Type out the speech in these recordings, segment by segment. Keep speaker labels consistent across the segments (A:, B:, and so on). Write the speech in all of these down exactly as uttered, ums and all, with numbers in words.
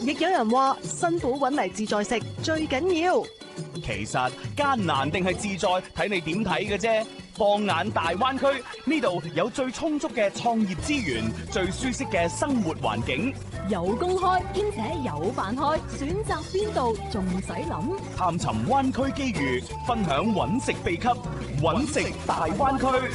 A: 亦有人話辛苦揾嚟自在食最緊要。
B: 其實艱難定係自在，睇你點睇嘅啫。放眼大灣區，呢度有最充足嘅創業資源，最舒適嘅生活環境，
C: 有公開兼且有飯開，選擇邊度仲使諗？
B: 探尋灣區機遇，分享揾食秘笈，揾食大灣區。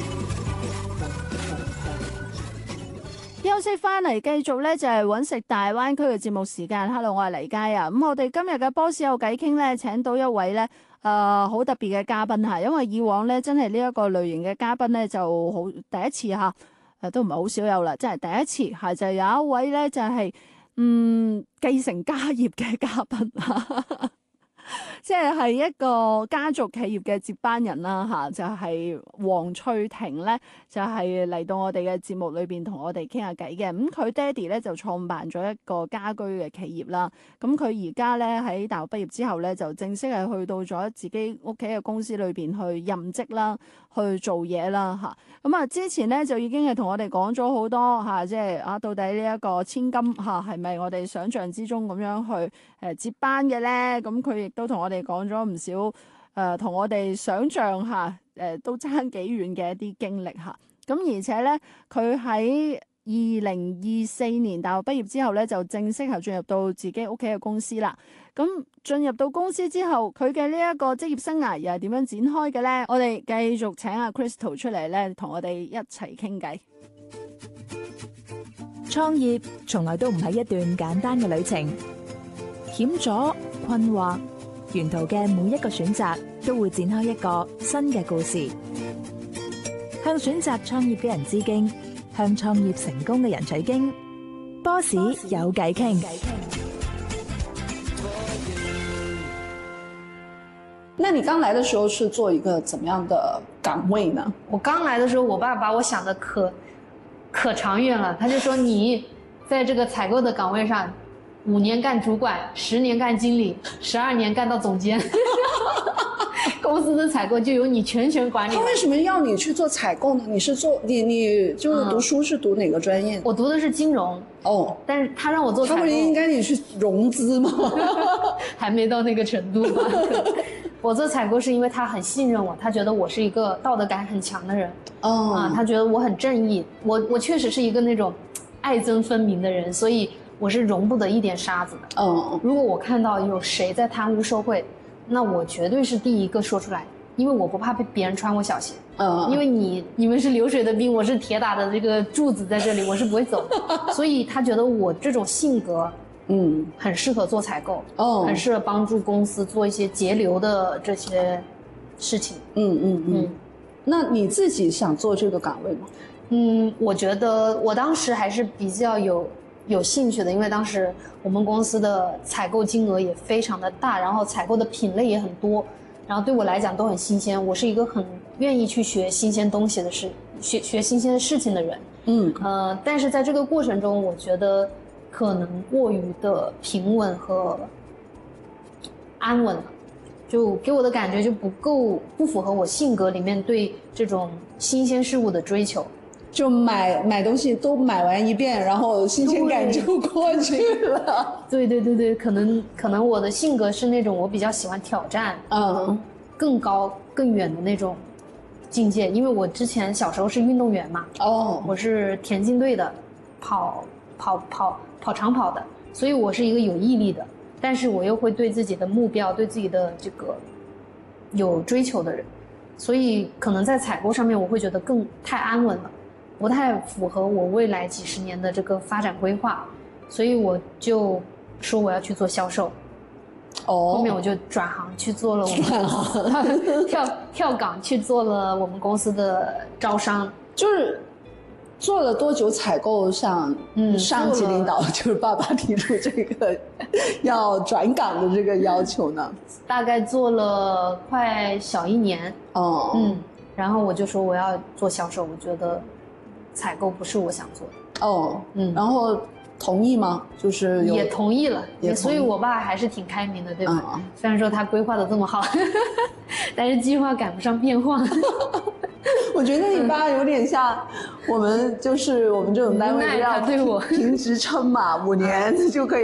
D: 休息翻嚟，繼續咧就係揾食大灣區嘅節目時間。Hello， 我係黎佳啊。咁我哋今日嘅波士有偈傾咧，請到一位咧誒好特別嘅嘉賓嚇，因為以往咧真係呢一個類型嘅嘉賓咧就好第一次嚇，誒都唔係好少有啦，真係第一次係就有一位咧就係、是、嗯繼承家業嘅嘉賓啊。即係一個家族企業嘅接班人啦，吓就係、是、黃翠婷咧，就係、是、嚟到我哋嘅節目裏邊同我哋傾下偈嘅。咁佢爹哋咧就創辦咗一個家居嘅企業啦。咁佢而家咧喺大學畢業之後咧，就正式係去到咗自己屋企嘅公司裏邊去任職啦，去做嘢啦，吓咁啊。之前咧就已經係同我哋講咗好多吓，即係啊到底呢一個千金吓係咪我哋想象之中咁樣去誒接班嘅咧？咁佢亦都同我哋講咗唔少誒，同、呃、我哋想象下誒、呃、都爭幾遠嘅一啲經歷吓。咁而且咧，佢喺二零二四年大學畢業之後咧，就正式係進入到自己屋企嘅公司啦。咁進入到公司之後，佢嘅呢一個職業生涯又係點樣展開嘅咧？我哋繼續請阿 Crystal 出嚟咧，同我哋一齊傾偈。
E: 創業從來都唔係一段簡單嘅旅程，險阻、困惑，沿途嘅每一個選擇都會展開一個新嘅故事。向選擇創業嘅人致敬，向創業成功嘅人取經。波士有偈傾。
F: 那你剛來的時候是做一個怎麼樣的崗位呢？
G: 我剛來的時候，我爸把我想的可可長遠了，他就說你在這個採購的崗位上，五年幹主管，十年幹經理，十二年幹到總監，公司的採購就由你全權管理。
F: 他為什麼要你去做採購呢？你是做你你就是讀書是讀哪個專業？
G: 嗯，我讀的是金融。哦，但是他讓我做採購，
F: 他不是應該你去融資嗎？
G: 還沒到那個程度吧。我做採購是因為他很信任我，他覺得我是一個道德感很強的人。哦，啊，他覺得我很正義，我我確實是一個那種愛憎分明的人，所以我是容不得一點沙子的。哦，如果我看到有誰在貪污受賄，那我絕對是第一個說出來，因為我不怕被別人穿我小鞋。嗯，因為你你們是流水的兵，我是鐵打的這個柱子在這裡，我是不會走的。所以他覺得我這種性格，嗯，很適合做採購，哦，很適合幫助公司做一些節流的這些事情。嗯嗯嗯。
F: 那你自己想做這個崗位嗎？
G: 嗯，我覺得我當時還是比較有有興趣的，因為當時我們公司的採購金額也非常的大，然後採購的品類也很多，然後對我來講都很新鮮。我是一個很願意去學新鮮東西的事，學學新鮮的事情的人。嗯，呃，但是在這個過程中，我覺得可能過於的平穩和安穩了，就給我的感覺就不夠，不符合我性格裡面對這種新鮮事物的追求。
F: 就買買東西都買完一遍，然後新鮮感就過去了。
G: 對對對對，可能可能我的性格是那種我比較喜歡挑戰，嗯，更高更遠的那種境界。因為我之前小時候是運動員嘛，哦，我是田徑隊的，跑跑跑跑長跑的，所以我是一個有毅力的，但是我又會對自己的目標、對自己的這個有追求的人，所以可能在採購上面我會覺得更太安穩了。不太符合我未來幾十年的這個發展規劃，所以我就說我要去做銷售。哦，後面我就轉行去做了我們跳跳崗去做了我們公司的招商。
F: 就是做了多久採購上嗯上級領導就是爸爸提出這個要轉崗的這個要求呢？
G: 大概做了快小一年。哦，嗯，然後我就說我要做銷售，我覺得採購不是我想做的。哦，嗯，然後同意嗎？就是也同意了，也所以我爸還是挺開明的，對吧？嗯，雖然說他規劃的這麼好，但是計劃趕不上變化。
F: 我覺得你爸有點像我們，就是我們這種單位要
G: 對我
F: 停職稱馬五年就可以。